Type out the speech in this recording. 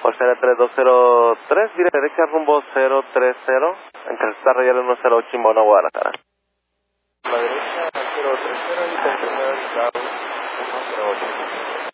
Por ser 3203, diré derecha rumbo 030, en Calzada Royal 108 en Mono, Guadalajara. La derecha 030 y continuar South 108.